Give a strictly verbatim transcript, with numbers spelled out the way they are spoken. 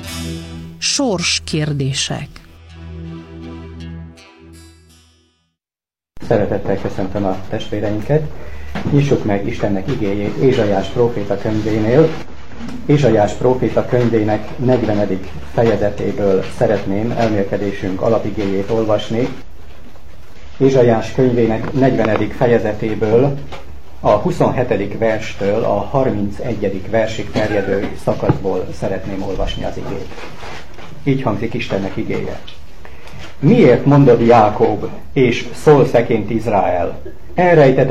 Sorskérdések. Szeretettel köszöntöm a testvéreinket. Nyissuk meg Istennek igéjét Ézsaiás próféta könyvénél. Ézsaiás próféta könyvének negyvenedik fejezetéből szeretném elmélkedésünk alapigéjét olvasni. Ézsaiás könyvének negyvenedik fejezetéből a huszonhetedik verstől a harmincegyedik versig terjedő szakaszból szeretném olvasni az igét. Így hangzik Istennek igéje. Miért mondod Jákob, és szól szeként Izrael? Elrejtett